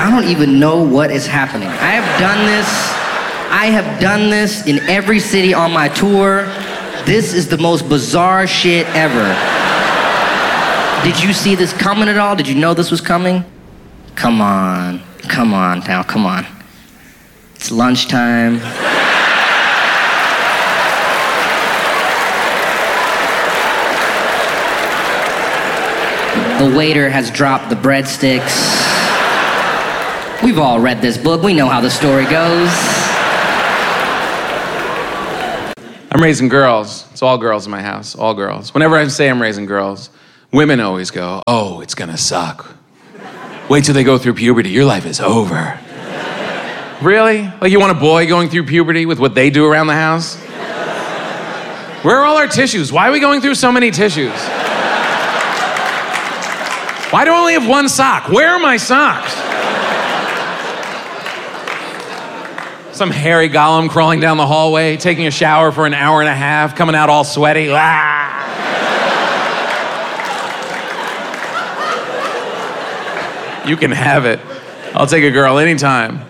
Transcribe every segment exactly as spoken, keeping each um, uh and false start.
I don't even know what is happening. I have done this. I have done this in every city on my tour. This is the most bizarre shit ever. Did you see this coming at all? Did you know this was coming? Come on. Come on now, come on. It's lunchtime. The waiter has dropped the breadsticks. We've all read this book. We know how the story goes. I'm raising girls. It's all girls in my house, all girls. Whenever I say I'm raising girls, women always go, oh, it's gonna suck. Wait till they go through puberty. Your life is over. Really? Like you want a boy going through puberty with what they do around the house? Where are all our tissues? Why are we going through so many tissues? Why do I only have one sock? Where are my socks? Some hairy golem crawling down the hallway, taking a shower for an hour and a half, coming out all sweaty. Ah! You can have it. I'll take a girl anytime.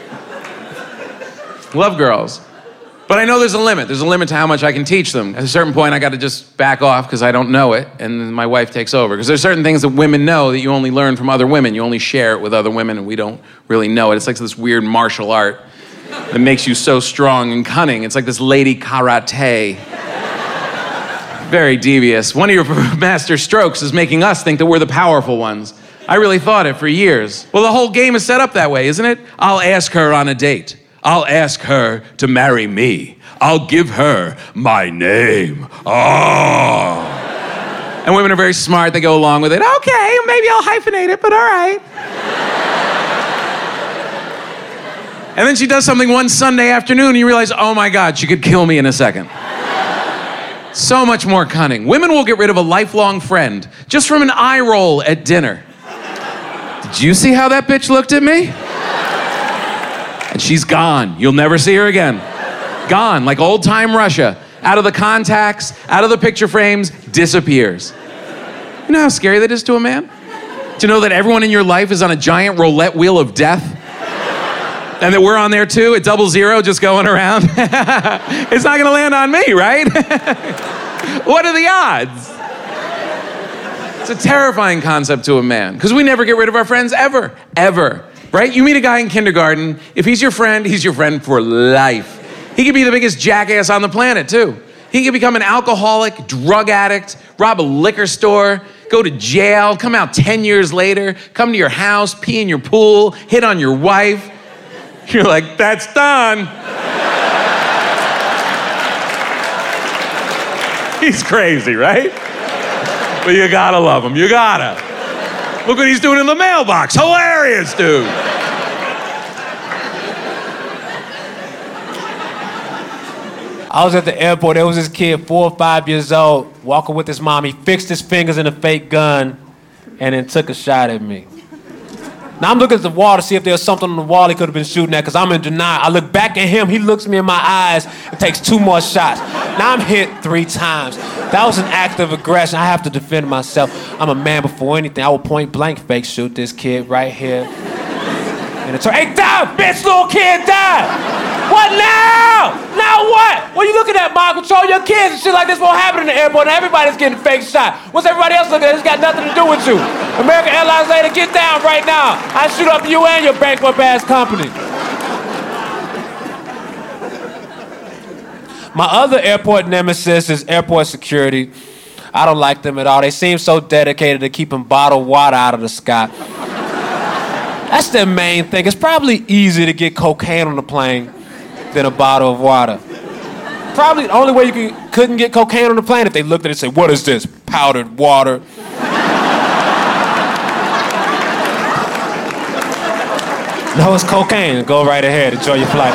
Love girls. But I know there's a limit. There's a limit to how much I can teach them. At a certain point, I got to just back off because I don't know it, and then my wife takes over. Because there's certain things that women know that you only learn from other women. You only share it with other women, and we don't really know it. It's like this weird martial art that makes you so strong and cunning. It's like this lady karate. Very devious. One of your master strokes is making us think that we're the powerful ones. I really thought it for years. Well, the whole game is set up that way, isn't it? I'll ask her on a date. I'll ask her to marry me. I'll give her my name. Oh. And women are very smart. They go along with it. Okay, maybe I'll hyphenate it, but all right. And then she does something one Sunday afternoon and you realize, oh my God, she could kill me in a second. So much more cunning. Women will get rid of a lifelong friend just from an eye roll at dinner. Did you see how that bitch looked at me? And she's gone. You'll never see her again. Gone, like old-time Russia. Out of the contacts, out of the picture frames, disappears. You know how scary that is to a man? To know that everyone in your life is on a giant roulette wheel of death? And that we're on there too, at double zero, just going around? It's not gonna land on me, right? What are the odds? It's a terrifying concept to a man, because we never get rid of our friends ever, ever. Right? You meet a guy in kindergarten, if he's your friend, he's your friend for life. He could be the biggest jackass on the planet, too. He could become an alcoholic, drug addict, rob a liquor store, go to jail, come out ten years later, come to your house, pee in your pool, hit on your wife. You're like, that's done. He's crazy, right? But you gotta love him, you gotta. Look what he's doing in the mailbox. Hilarious, dude. I was at the airport. There was this kid, four or five years old, walking with his mom. He fixed his fingers in a fake gun and then took a shot at me. Now I'm looking at the wall to see if there's something on the wall he could have been shooting at, because I'm in denial. I look back at him. He looks me in my eyes and takes two more shots. Now I'm hit three times. That was an act of aggression. I have to defend myself. I'm a man before anything. I will point blank fake shoot this kid right here. And it's, hey, die, bitch, little kid, die. What now? Now what? What are you looking at, Mom? Control your kids and shit like this won't happen in the airport and everybody's getting fake shot. What's everybody else looking at? It's got nothing to do with you. American Airlines lady, get down right now. I shoot up you and your bankrupt ass company. My other airport nemesis is airport security. I don't like them at all. They seem so dedicated to keeping bottled water out of the sky. That's their main thing. It's probably easier to get cocaine on the plane than a bottle of water. Probably the only way you could, couldn't get cocaine on the plane if they looked at it and said, what is this, powdered water? No, it's cocaine. Go right ahead. Enjoy your flight.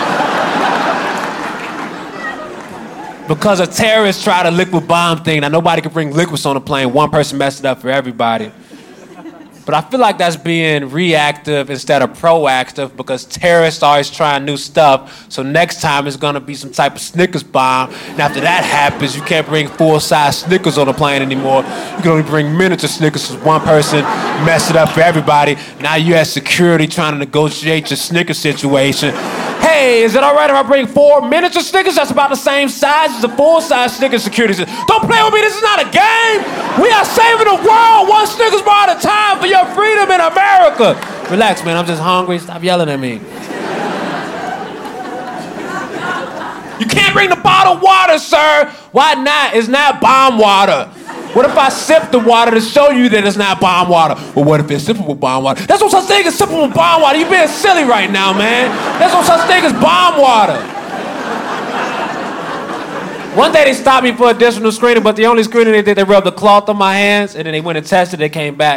Because a terrorist tried a liquid bomb thing. Now, nobody could bring liquids on the plane. One person messed it up for everybody. But I feel like that's being reactive instead of proactive because terrorists are always trying new stuff. So next time it's gonna be some type of Snickers bomb. And after that happens, you can't bring full-size Snickers on the plane anymore. You can only bring miniature Snickers because one person messed it up for everybody. Now you have security trying to negotiate your Snickers situation. Hey, is it all right if I bring four miniature Snickers? That's about the same size as a full-size Snickers. Security says, don't play with me, this is not a game. We are saving the world one Snickers bar at a time for your freedom in America. Relax, man, I'm just hungry. Stop yelling at me. You can't bring the bottled water, sir. Why not? It's not bomb water. What if I sip the water to show you that it's not bomb water? Well, what if it's sippable bomb water? That's no such thing as sippable bomb water. You're being silly right now, man. There's no such thing as bomb water. One day they stopped me for additional screening, but the only screening they did, they rubbed the cloth on my hands, and then they went and tested it, came back.